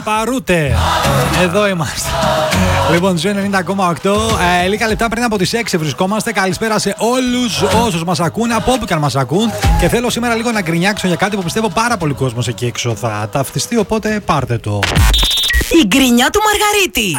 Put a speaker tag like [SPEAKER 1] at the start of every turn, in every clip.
[SPEAKER 1] Παπαρούτε. Εδώ είμαστε. Λοιπόν, ζω 90,8. Λίγα λεπτά πριν από τις 6 βρισκόμαστε. Καλησπέρα σε όλους όσους μας ακούνε, από όπου και αν μας ακούν. Και θέλω σήμερα λίγο να γκρινιάξω για κάτι που πιστεύω πάρα πολύ κόσμος εκεί έξω θα ταυτιστεί. Οπότε πάρτε το.
[SPEAKER 2] Η γκρινιά του Μαργαρίτη.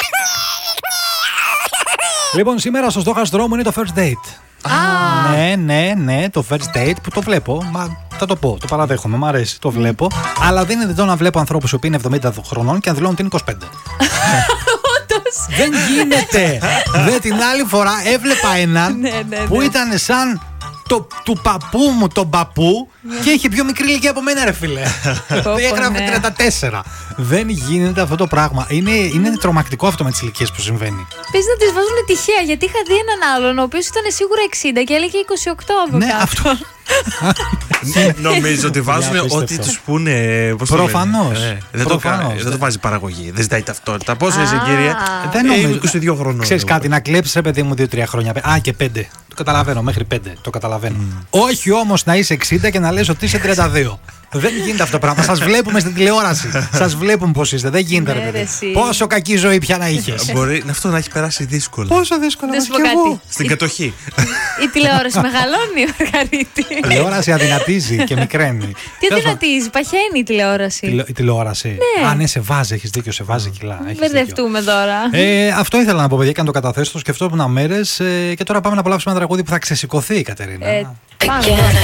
[SPEAKER 1] Λοιπόν, σήμερα στο στόχαστρό μου είναι το first date. Ναι, το first date που το βλέπω. Μα θα το πω, το παραδέχομαι, μου αρέσει, το βλέπω. Αλλά δεν είναι δυνατόν να βλέπω ανθρώπους που είναι 70 χρονών και να δηλώνουν ότι είναι 25. Δεν γίνεται. Την άλλη φορά έβλεπα έναν που ήταν σαν του παππού μου τον παππού και είχε πιο μικρή ηλικία από μένα, ρε φίλε. Έγραφε 34. Δεν γίνεται αυτό το πράγμα. Είναι τρομακτικό αυτό με τις ηλικίες που συμβαίνει.
[SPEAKER 3] Πες να τις βάζουν τυχαία, γιατί είχα δει έναν άλλον ο οποίος ήταν σίγουρα 60 και έλεγε 28 από κάτω.
[SPEAKER 1] Αυτό.
[SPEAKER 4] Νομίζω ότι βάζουν ό,τι τους πούνε.
[SPEAKER 1] Προφανώς.
[SPEAKER 4] Δεν το βάζει παραγωγή. Δεν ζητάει ταυτότητα. Πόσο είσαι, κύριε?
[SPEAKER 1] Δεν νομίζω.
[SPEAKER 4] 22 χρονών.
[SPEAKER 1] Ξέρεις κάτι, να κλέψεις, ρε παιδί μου, 2-3 χρόνια. Και 5. Το καταλαβαίνω, μέχρι 5. Το καταλαβαίνω. Όχι όμως να είσαι 60 και να λες ότι είσαι 32. Δεν γίνεται αυτό το πράγμα. Σας βλέπουμε στην τηλεόραση. Σας βλέπουμε πώς είστε. Δεν γίνεται, ρε παιδί. Πόσο κακή ζωή πια να είχες.
[SPEAKER 4] Μπορεί αυτό να έχει περάσει δύσκολα.
[SPEAKER 1] Πόσο δύσκολα.
[SPEAKER 3] Να σου πω κάτι.
[SPEAKER 4] Στην κατοχή.
[SPEAKER 3] Η τηλεόραση μεγαλώνει, Μαργαρίτη.
[SPEAKER 1] Η τηλεόραση αδυνατίζει και μικραίνει.
[SPEAKER 3] Τι αδυνατίζει, παχαίνει η τηλεόραση.
[SPEAKER 1] Η τηλεόραση. Ναι, σε βάζει, έχεις δίκιο, σε βάζει κιλά.
[SPEAKER 3] Μπερδευτούμε τώρα.
[SPEAKER 1] Αυτό ήθελα να πω, παιδιά, και να το καταθέσω. Το σκεφτόμουν μέρες και τώρα πάμε να απολαύσουμε ένα τραγούδι που θα ξεσηκωθεί η Κατερίνα.
[SPEAKER 3] Πάμε.